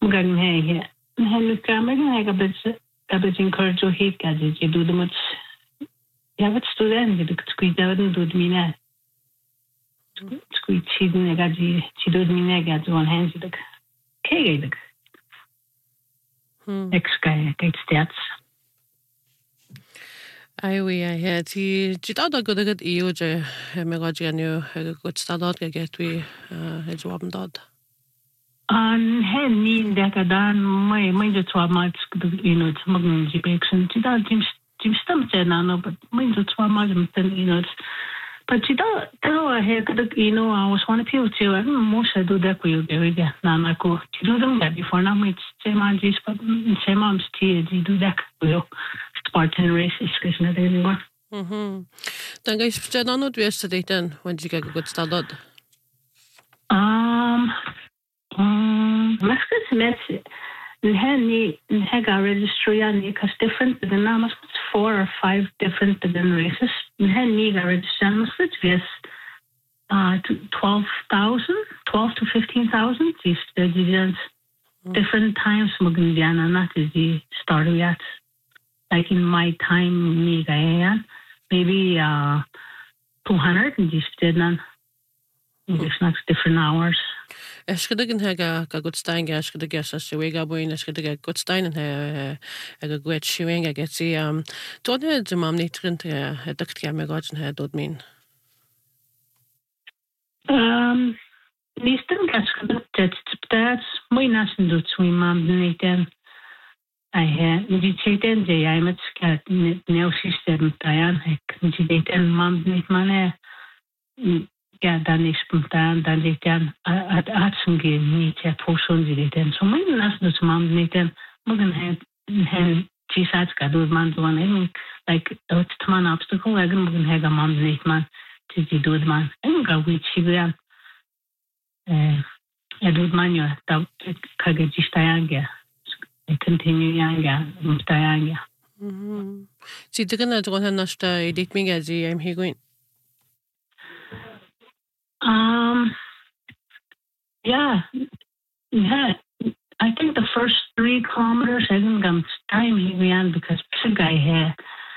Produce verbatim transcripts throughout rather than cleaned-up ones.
Gan he hen grammar he gabet gabet encourage o hate gadget je doet moet ja wat student je squeeze out en doet mina squeeze chiden gadget je doet mina gadget on hands je dak kijk ex guy kijk stats ai we I had ti ti da da good good io je me ga je nu good start ga get we het wabm dad an hen ni dekadan mai mai de twa mat you know smugglers jibexen ti da tim tim stam tena no but mai de twa mat ten you know but ti da tell he could you know I was one of people too I mo se do da ku yo ge na na ko ti do them that before na mai se man jis but se man ti di do da ku yo Spartan races is not anymore mhm dan ga je vertellen aan het weerste daten want je kijkt goed staat dat um Um, Mascus met Henny Hega registry and because different the names four or five different than races. Henny registration was yes uh twelve thousand, twelve to fifteen thousand. These the different times Mugundiana not is the start yet. Like in my time me maybe uh two hundred and just did none. It's not different hours. Ysgyddig yn hega ga gudstein ga ysgyddig ys as yw ga bwyn ysgyddig ga gudstein yn he ga gwed siwyn ga get si um dod he dy mam neitrin te he dygt ga me god yn he dod min Um Nisten ga ysgyddig tet tiptat mwy nas yn dod swy mam neiten ai he nid teiten de ai met ga neu system tayan hek nid teiten mam neit man e ja dan is spontaan dan dit dan het artsen gaan niet het persoon die dit zo mijn nas dus mam niet dan mogen het hen tisat ka do man zo en like het man obstacle ik mogen het mam niet man het die doet man en ga we chigan eh ja doet man ja dat kan je staan ja continue ja staan ja mhm zie dit kan dan nasta dit minga zie I'm here going Um, yeah, yeah. I think the first three kilometers I didn't come time here because the guy here.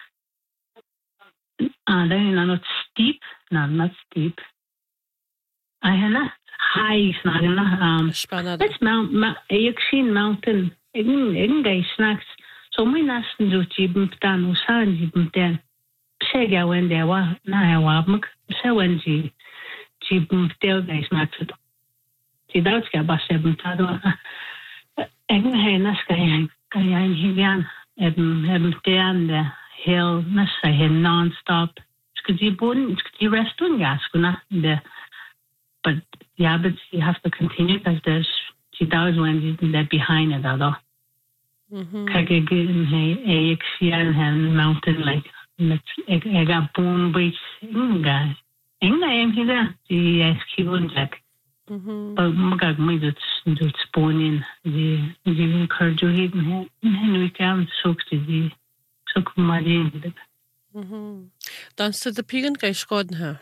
Uh, then not steep, no, not steep. I had not high, not enough. Um, it's mount, mount, Ayaksin mountain. Ign, ign guy snacks. So my nasten do jibum dan usan jibum dan. Sega when there wa na wa muk. So when ji. Jibum stel guys maakt die Duitse bas hebben tado en hij nas kan kan jij hier hebben hebben staan de heel nas hij non-stop skud die boden skud die rest doen ja skuna de but yeah but you have to continue because there's die Duitse when that behind it although mhm kijk ik hij ik zie een mountain like met ik ik ga boom beach inga Inga em higa die eskibun jack. Mhm. But magag may dat dat spawnin die die encourage hit ne ne we can soak die soak marin dit. Mhm. Dan stel de pigen ga skoden ha.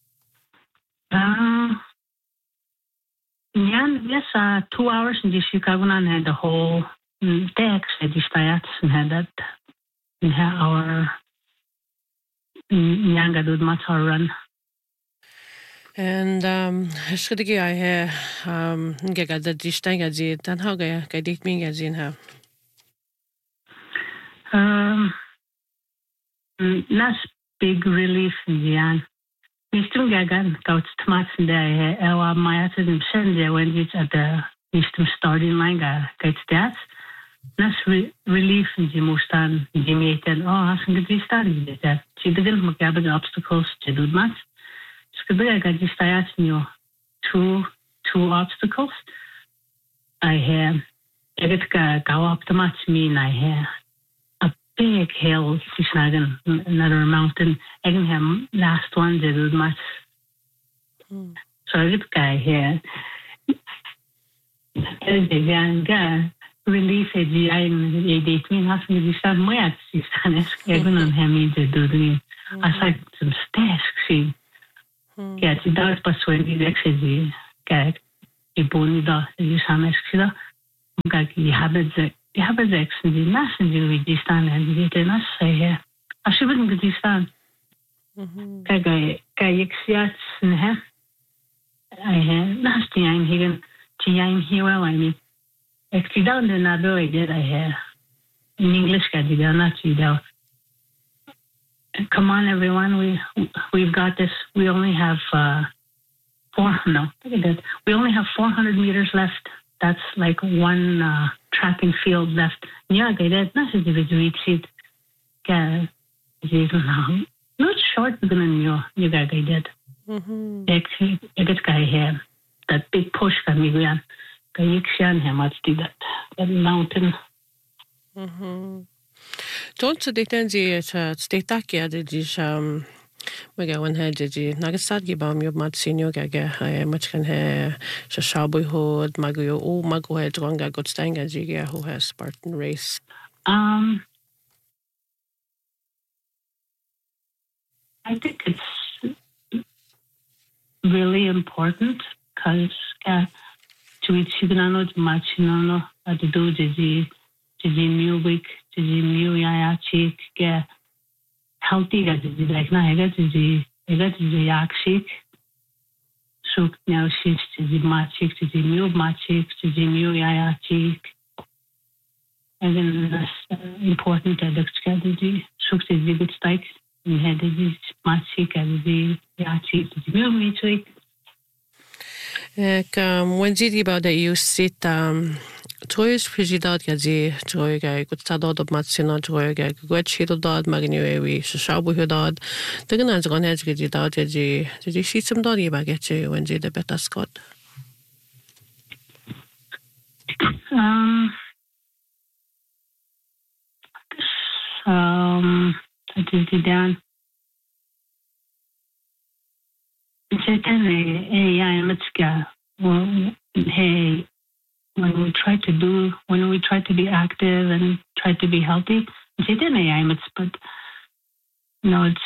Ah. Ja, yes, uh, two hours in die Chicago and the whole day at die stayat and had that in her hour Nyanga dud mat run. And um ysgyddig I he um ga ga da distain ga zi dan ha ga ga dit min ga zin ha. Um nas big relief yan. Mistum ga gan kaut tmats in der he ewa mayat in sende when it's at the mistum starting line ga get that. Nas re- relief in die mustan die meten oh has een gedie starting dit. Zie de gel mag hebben obstacles te doen mat. I got just I asked you two two obstacles. I have I get to go up the match mean I have a big hill to snagging another mountain. I can have last one to do much. Mm. So I get guy here. And the young guy relief it I'm a date me has me this time my assistant even on him to do the I said some stairs see. Ja, die daar pas zo in die directie die kijk, die bonen daar, die samen is gezien. Kijk, je hebt ze, je hebt ze, ik zie die nassen die die staan en die weten nas zeggen. Als je bent die staan. Kijk, kijk, ik zie het, hè. Hij, naast die een hier, die een hier wel, I mean. Ik zie dan de nadoe dat hij in English kan die dan not zie dat. Come on, everyone, we we've got this. We only have uh, four. No, look at that. We only have four hundred meters left. That's like one uh, track and field left. Yeah, okay, that that's the video sheet. Yeah, not short than you. You got I did. Ik ik het kan hier. That big push kan me gaan. Kan ik zien hem als die dat that mountain. Don't you think that state that yeah did you um we go on head did you naga sad gi ba mi mat senior ga ga much can he so shabu hood magu o magu he dronga got stanga ji ga who has Spartan race. Um I think it's really important because uh, to each you know much no at the do the the new week the new ya chick get healthy ga the like na ga the ga the yak chick so now she's the much chick the new much chick the new ya chick and then that's important that the strategy so the good stake in head the much chick and the ya chick the new me chick. Ek um when did about that you sit um Troyes president gazi troyga gutsadod matsino troyga gwetchido dad magniwi shabu dad dagna zgon hedge gazi dad gazi gazi shitsum dad yiba getche when did the better scott. Um um I did it down. Hey, I'm at ska. Well, hey, when we try to do, when we try to be active and try to be healthy, but no, it's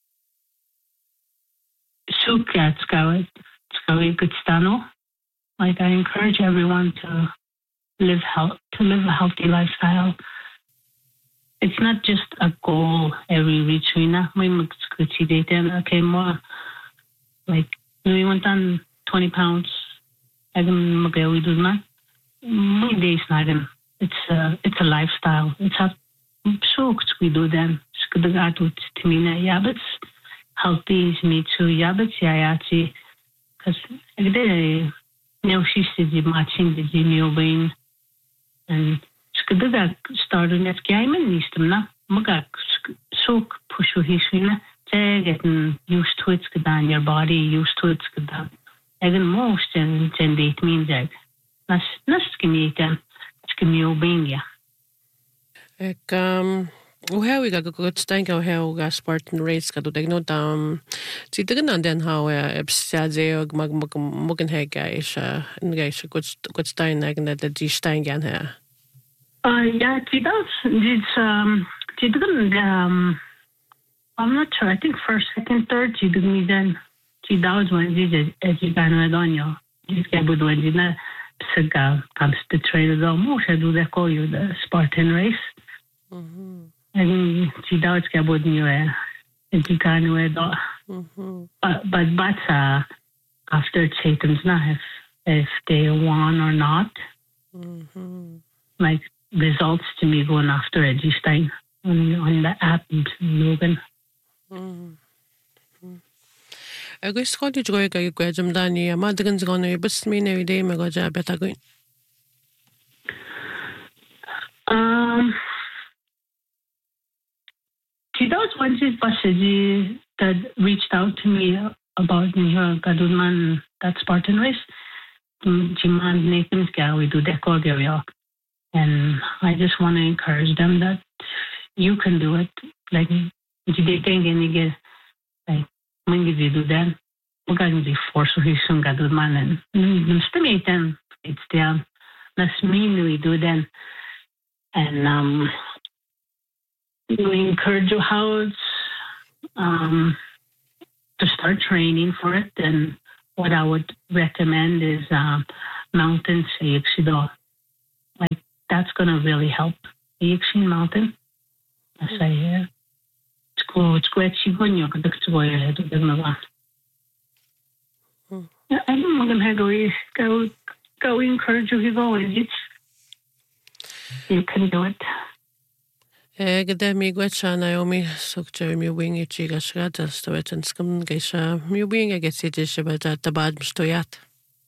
suka, it's good stano. Like I encourage everyone to live health, to live a healthy lifestyle. It's not just a goal every week. We not okay more. Like we went on twenty pounds. I can okay, we do not. My days nagan. It's a it's a lifestyle. It's a so we do then. Skudga out to me na yabits healthy is me too yabits yayachi. Because I did now she said the matching the new vein and skudga started at gaiman nistum na magak sok pushu hisina. Getting used to it, getting your body used to it, getting even most and ten date means that. Nas nas skimita, skimiobinia. Ek um, hoe how we got good stank how how got Spartan race got to take no down. See the gun then how ebsaze og mag mag mugen he guys and guys good good stein again that the stein again here. Uh yeah, it does. It's um, it didn't um. I'm not sure. I think first, second, third, she did me then. She does when she did she got on Donio. She's got good when she not Saga comes to train the more. She do they call you the Spartan race. Mm-hmm. And she does get good new and she got new But but but uh, after Satan's not if if they won or not. Mm-hmm. Like results to me going after Edgy Stein on on the app Logan. Agus skoti joy ga gwajam dani madgan zgona bas mine ide me goja betagoin. Um she does when she's Bashaji that reached out to me about her Gadunman that Spartan race. Jiman Nathan's gal we do decor area. And I just want to encourage them that you can do it. Like you can get like when you do that, we're going to be forced to some good man and estimate them. It's down. That's mean we do then. And um, we encourage you how it's um to start training for it. And what I would recommend is um, mountain safety. that's going to really help. Yixin Mountain. I say, yeah. It's cool. It's great. She going to go to go ahead to the Nova. Yeah, I don't want to go, go, go encourage you to go. It's, you can do it. Gdy mi gwetcha Naomi sugger mi wingi chiga shrada stoet and scum geisha mi winga gets it is about that the bad stoyat.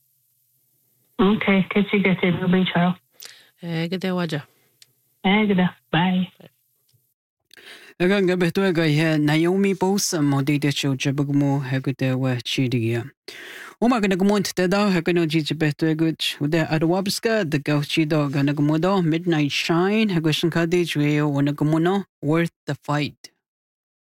Okay, catch you get it, Ruby Charles. Gdy waja. Gdy, bye. Aga nga beto aga he Naomi Bosa mo dita show jabagmo hagute wa chidiya. Oma gana gumont tada hagano jiji beto agut uda adwabska the gauchido gana gumodo midnight shine hagushan kadej weo ona gumuno worth the fight.